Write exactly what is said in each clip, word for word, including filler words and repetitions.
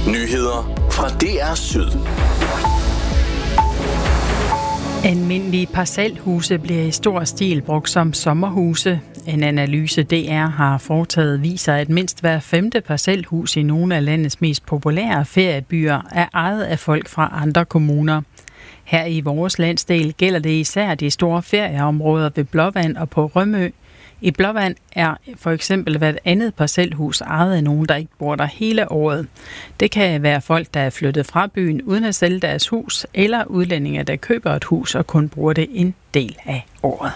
Nyheder fra D R Syd. Almindelige parcelhuse bliver i stor stil brugt som sommerhuse. En analyse D R har foretaget viser, at mindst hver femte parcelhus i nogle af landets mest populære feriebyer er ejet af folk fra andre kommuner. Her i vores landsdel gælder det især de store ferieområder ved Blåvand og på Rømø. I Blåvand er for eksempel hvert andet parcelhus ejet af nogen, der ikke bor der hele året. Det kan være folk, der er flyttet fra byen uden at sælge deres hus, eller udlændinge, der køber et hus og kun bruger det en del af året.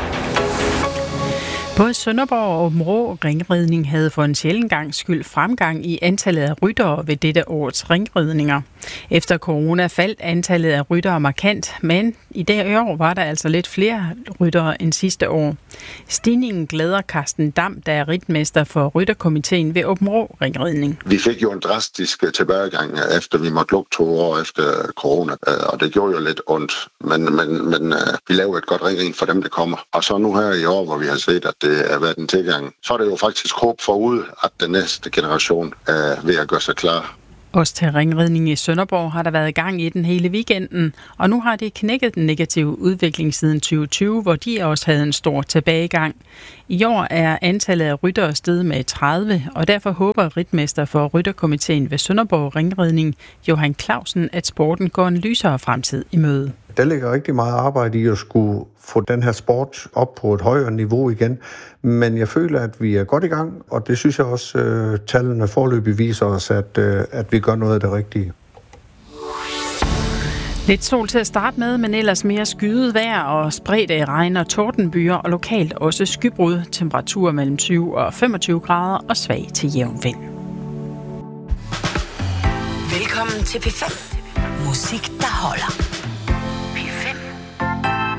Både Sønderborg og Aabenraa ringridning havde for en sjælden gangs skyld fremgang i antallet af ryttere ved dette års ringridninger. Efter corona faldt antallet af ryttere markant, men i det år var der altså lidt flere ryttere end sidste år. Stigningen glæder Carsten Dam, der er ritmester for rytterkomiteen ved Aabenraa ringridning. Vi fik jo en drastisk tilbagegang, efter vi måtte lukke to år efter corona, og det gjorde jo lidt ondt, men, men, men vi lavede et godt ringridning for dem, der kommer. Og så nu her i år, hvor vi har set, at det er været en tilgang, så er det jo faktisk håb forud, at den næste generation er ved at gøre sig klar. Også til ringridning i Sønderborg har der været gang i den hele weekenden, og nu har det knækket den negative udvikling siden tyve tyve, hvor de også havde en stor tilbagegang. I år er antallet af ryttere steget med tredive, og derfor håber ritmester for rytterkomiteen ved Sønderborg Ringridning, Johan Clausen, at sporten går en lysere fremtid i møde. Der ligger rigtig meget arbejde i at skulle få den her sport op på et højere niveau igen, men jeg føler, at vi er godt i gang, og det synes jeg også, at tallene foreløbig viser os, at, at vi gør noget af det rigtige. Lidt sol til at starte med, men ellers mere skyet vejr og spredte regn og tordenbyer, og lokalt også skybrud. Temperaturer mellem tyve og femogtyve grader og svag til jævn vind. Velkommen til P fem. Musik, der holder.